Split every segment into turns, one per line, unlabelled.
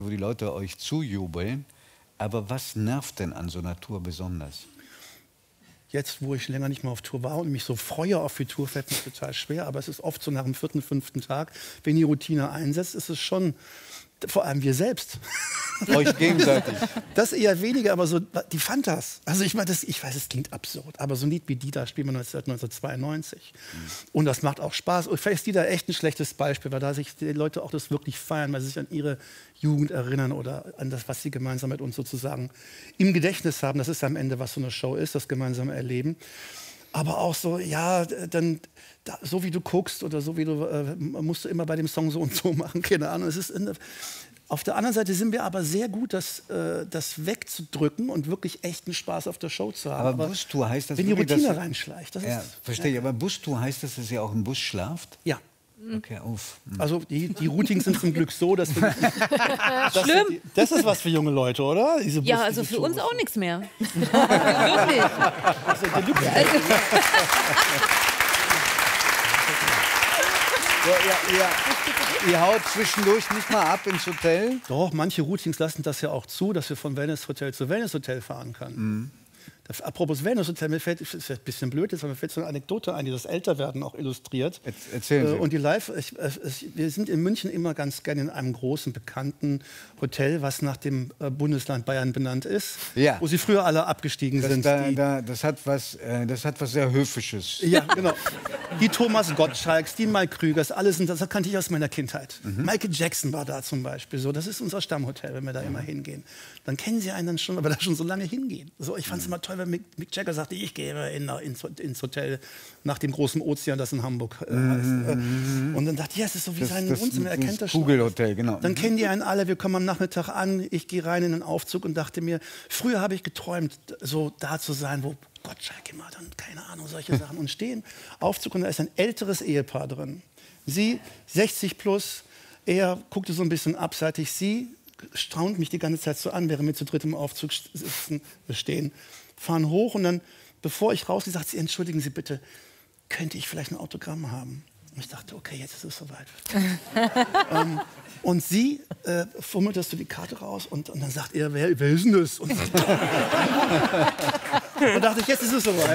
wo die Leute euch zujubeln. Aber was nervt denn an so einer Tour besonders?
Jetzt, wo ich länger nicht mehr auf Tour war und mich so freue auf die Tour, fällt mir total schwer. Aber es ist oft so nach dem 4., 5. Tag, wenn die Routine einsetzt, ist es schon, vor allem wir selbst.
Euch gegenseitig.
Das eher weniger, aber so die Fantas. Also ich meine, ich weiß, es klingt absurd, aber so ein Lied wie Dieter spielen wir 1992. Und das macht auch Spaß. Und vielleicht ist Dieter echt ein schlechtes Beispiel, weil da sich die Leute auch das wirklich feiern, weil sie sich an ihre Jugend erinnern oder an das, was sie gemeinsam mit uns sozusagen im Gedächtnis haben. Das ist am Ende, was so eine Show ist, das gemeinsame Erleben. Aber auch so, ja, dann so wie du guckst oder so wie du, musst du immer bei dem Song so und so machen, keine Ahnung. Es ist auf der anderen Seite sind wir aber sehr gut, das wegzudrücken und wirklich echten Spaß auf der Show zu haben.
Aber Bustour heißt das,
wenn die Routine reinschleicht. Das
ja,
ist,
verstehe ich. Aber Bustour heißt das, dass ihr auch im Bus schlaft?
Ja.
Okay, uff.
Also die Routings sind zum Glück so, dass wir... Schlimm. Das ist was für junge Leute, oder?
Ja, also für uns auch nichts mehr. Wirklich.
Ihr haut zwischendurch nicht mal ab ins Hotel?
Doch, manche Routings lassen das ja auch zu, dass wir von Wellness-Hotel zu Wellness-Hotel fahren können. Apropos Wellness-Hotel, mir fällt, ist ein bisschen blöd, aber mir fällt so eine Anekdote ein, die das Älterwerden auch illustriert.
Erzählen Sie.
Und die wir sind in München immer ganz gerne in einem großen, bekannten Hotel, was nach dem Bundesland Bayern benannt ist,
ja.
Wo sie früher alle abgestiegen sind.
Das hat was sehr Höfisches.
Ja, genau. Die Thomas Gottschalks, die Mike Krügers, alles, das kannte ich aus meiner Kindheit. Michael Jackson war da zum Beispiel. So, das ist unser Stammhotel, wenn wir da immer hingehen. Dann kennen Sie einen dann schon, weil wir da schon so lange hingehen. So, ich fand es immer toll, wenn Mick Jagger sagte, ich gehe ins Hotel nach dem großen Ozean, das in Hamburg heißt. Und dann dachte ich, ja, es ist so wie sein Wohnzimmer, er kennt das schon.
Kugelhotel, genau.
Dann kennen die einen alle, wir kommen am Nachmittag an, ich gehe rein in den Aufzug und dachte mir, früher habe ich geträumt, so da zu sein, wo Gottschalk immer dann, keine Ahnung, solche Sachen. Und stehen, Aufzug, und da ist ein älteres Ehepaar drin. Sie, 60 plus, er guckte so ein bisschen abseitig, sie straunt mich die ganze Zeit so an, während wir zu dritt im Aufzug stehen, fahren hoch und dann, bevor ich rausgehe, sagt sie, entschuldigen Sie bitte, könnte ich vielleicht ein Autogramm haben? Und ich dachte, okay, jetzt ist es soweit. Und sie fummelt das so die Karte raus und dann sagt er, wer ist denn das? Und dachte ich, jetzt ist es soweit.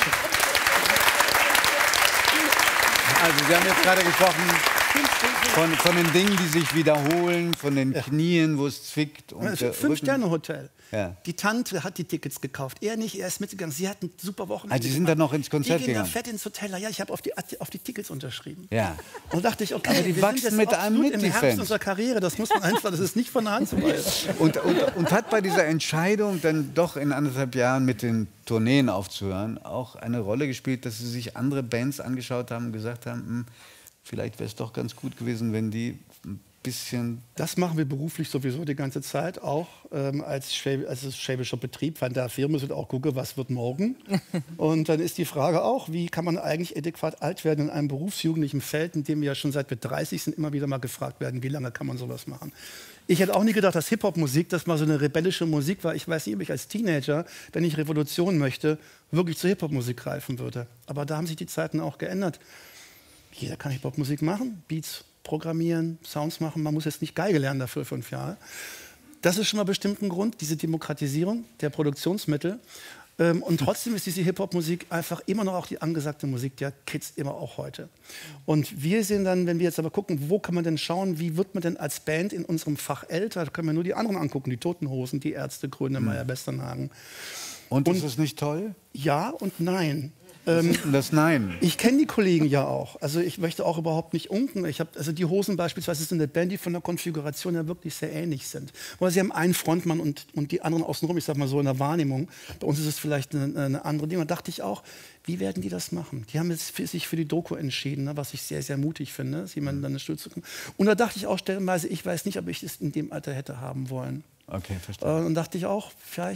Also Sie haben jetzt gerade gesprochen von den Dingen, die sich wiederholen, von den Knien, wo es zwickt. Und
5-Sterne-Hotel.
Ja.
Die Tante hat die Tickets gekauft. Er nicht, er ist mitgegangen. Sie hatten super Wochenende.
Also Sie sind dann noch ins Konzert
die gehen
gegangen?
Da fett ins Hotel. Ja, ich habe auf die Tickets unterschrieben.
Ja.
Und dachte ich, okay,
aber die wachsen mit einem mit,
im
die
Herbst
Fans.
unserer Karriere. Das muss man einfach, das ist nicht von der Hand zu weisen.
Und hat bei dieser Entscheidung dann doch in 1,5 Jahren mit den Tourneen aufzuhören auch eine Rolle gespielt, dass Sie sich andere Bands angeschaut haben und gesagt haben, vielleicht wäre es doch ganz gut gewesen, wenn die ein bisschen...
Das machen wir beruflich sowieso die ganze Zeit, auch als schwäbischer Betrieb. Von der Firma müssen wir auch gucken, was wird morgen. Und dann ist die Frage auch, wie kann man eigentlich adäquat alt werden in einem berufsjugendlichen Feld, in dem wir ja schon seit wir 30 sind, immer wieder mal gefragt werden, wie lange kann man sowas machen. Ich hätte auch nie gedacht, dass Hip-Hop-Musik, das mal so eine rebellische Musik war. Ich weiß nicht, ob ich als Teenager, wenn ich Revolution möchte, wirklich zur Hip-Hop-Musik greifen würde. Aber da haben sich die Zeiten auch geändert. Jeder kann Hip-Hop-Musik machen, Beats programmieren, Sounds machen. Man muss jetzt nicht Geige lernen dafür 5 Jahre. Das ist schon mal bestimmt ein Grund, diese Demokratisierung der Produktionsmittel. Und trotzdem ist diese Hip-Hop-Musik einfach immer noch auch die angesagte Musik der Kids, immer auch heute. Und wir sehen dann, wenn wir jetzt aber gucken, wo kann man denn schauen, wie wird man denn als Band in unserem Fach älter, da können wir nur die anderen angucken, die Toten Hosen, die Ärzte, Grönemeyer, Westernhagen.
Und ist das nicht toll?
Ja und nein.
Das Nein.
Ich kenne die Kollegen ja auch. Also ich möchte auch überhaupt nicht unken. Also die Hosen beispielsweise sind eine Band, die von der Konfiguration ja wirklich sehr ähnlich sind. Weil sie haben einen Frontmann und die anderen außenrum, ich sag mal so in der Wahrnehmung. Bei uns ist es vielleicht eine andere Dinge. Da dachte ich auch, wie werden die das machen? Die haben jetzt sich für die Doku entschieden, ne, was ich sehr, sehr mutig finde, jemanden dann eine Stütze zu kommen. Und da dachte ich auch stellenweise, ich weiß nicht, ob ich es in dem Alter hätte haben wollen.
Okay, verstehe.
Und dachte ich auch,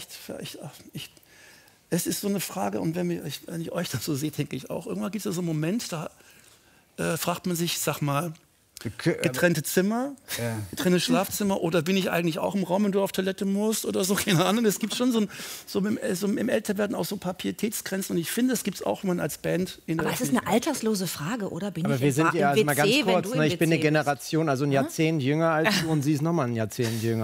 es ist so eine Frage, und wenn ich euch das so sehe, denke ich auch, irgendwann gibt es ja so einen Moment, da fragt man sich, sag mal, Getrennte Zimmer, getrennte Schlafzimmer oder bin ich eigentlich auch im Raum, wenn du auf Toilette musst oder so, keine Ahnung. Es gibt schon im Älterwerden auch so ein paar Pietätsgrenzen und ich finde, es gibt es auch, wenn man als Band in der
Aber es ist eine alterslose Frage, oder?
Aber wir sind ja, also mal ganz kurz, ne, ich bin eine Generation, also ein Jahrzehnt jünger als du und sie ist nochmal ein Jahrzehnt jünger.